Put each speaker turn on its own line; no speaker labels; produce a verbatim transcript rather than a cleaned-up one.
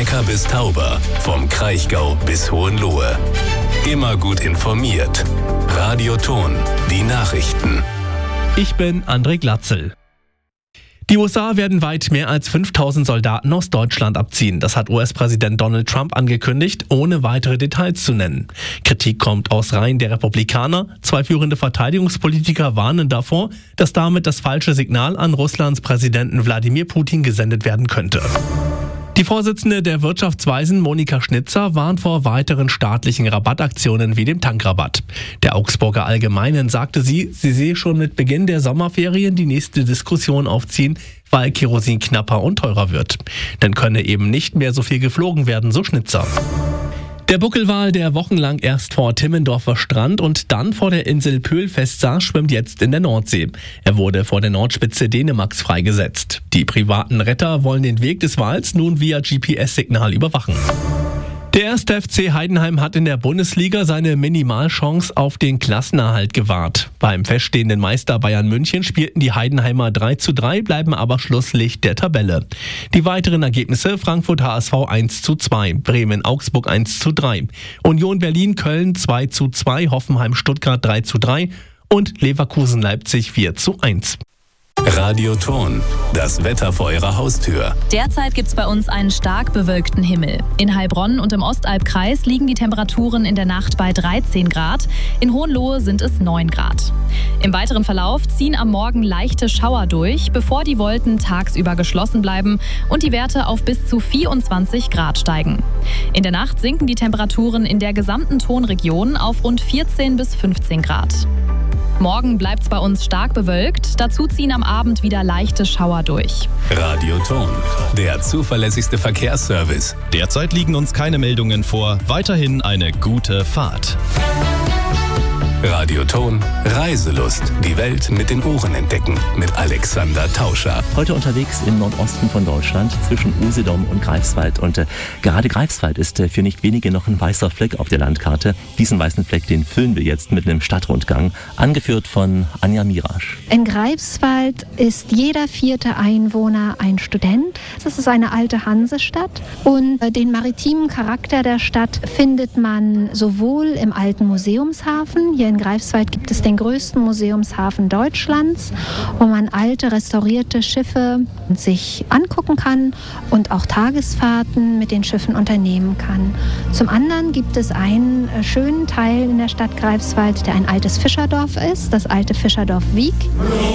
Neckar bis Tauber, vom Kraichgau bis Hohenlohe. Immer gut informiert. Radio Ton, die Nachrichten.
Ich bin André Glatzel. Die U S A werden weit mehr als fünftausend Soldaten aus Deutschland abziehen. Das hat U S-Präsident Donald Trump angekündigt, ohne weitere Details zu nennen. Kritik kommt aus Reihen der Republikaner. Zwei führende Verteidigungspolitiker warnen davor, dass damit das falsche Signal an Russlands Präsidenten Wladimir Putin gesendet werden könnte. Die Vorsitzende der Wirtschaftsweisen Monika Schnitzer warnt vor weiteren staatlichen Rabattaktionen wie dem Tankrabatt. Der Augsburger Allgemeinen sagte sie, sie sehe schon mit Beginn der Sommerferien die nächste Diskussion aufziehen, weil Kerosin knapper und teurer wird. Dann könne eben nicht mehr so viel geflogen werden, so Schnitzer. Der Buckelwal, der wochenlang erst vor Timmendorfer Strand und dann vor der Insel Pöhl festsaß, schwimmt jetzt in der Nordsee. Er wurde vor der Nordspitze Dänemarks freigesetzt. Die privaten Retter wollen den Weg des Wals nun via G P S-Signal überwachen. Der erste F C Heidenheim hat in der Bundesliga seine Minimalchance auf den Klassenerhalt gewahrt. Beim feststehenden Meister Bayern München spielten die Heidenheimer drei zu drei, bleiben aber Schlusslicht der Tabelle. Die weiteren Ergebnisse: Frankfurt H S V eins zu zwei, Bremen Augsburg eins zu drei, Union Berlin Köln zwei zu zwei, Hoffenheim Stuttgart drei zu drei und Leverkusen Leipzig vier zu eins.
Radio Ton, das Wetter vor Ihrer Haustür.
Derzeit gibt es bei uns einen stark bewölkten Himmel. In Heilbronn und im Ostalbkreis liegen die Temperaturen in der Nacht bei dreizehn Grad. In Hohenlohe sind es neun Grad. Im weiteren Verlauf ziehen am Morgen leichte Schauer durch, bevor die Wolken tagsüber geschlossen bleiben und die Werte auf bis zu vierundzwanzig Grad steigen. In der Nacht sinken die Temperaturen in der gesamten Tonregion auf rund vierzehn bis fünfzehn Grad. Morgen bleibt es bei uns stark bewölkt, dazu ziehen am Abend wieder leichte Schauer durch.
Radio Ton, der zuverlässigste Verkehrsservice.
Derzeit liegen uns keine Meldungen vor, weiterhin eine gute Fahrt.
Radio Ton, Reiselust. Die Welt mit den Ohren entdecken. Mit Alexander Tauscher.
Heute unterwegs im Nordosten von Deutschland zwischen Usedom und Greifswald. Und äh, gerade Greifswald ist äh, für nicht wenige noch ein weißer Fleck auf der Landkarte. Diesen weißen Fleck, den füllen wir jetzt mit einem Stadtrundgang, angeführt von Anja Mirasch.
In Greifswald ist jeder vierte Einwohner ein Student. Das ist eine alte Hansestadt. Und äh, den maritimen Charakter der Stadt findet man sowohl im alten Museumshafen. Hier in Greifswald gibt es den größten Museumshafen Deutschlands, wo man alte, restaurierte Schiffe sich angucken kann und auch Tagesfahrten mit den Schiffen unternehmen kann. Zum anderen gibt es einen schönen Teil in der Stadt Greifswald, der ein altes Fischerdorf ist, das alte Fischerdorf Wiek.